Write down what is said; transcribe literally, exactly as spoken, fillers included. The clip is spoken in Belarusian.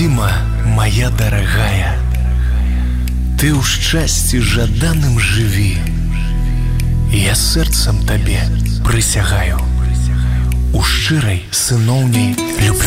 Радзіма моя дарагая, ты ў шчасці жаданым жыві. Я сэрцам табе прысягаю у шчырай сыноўняй любві.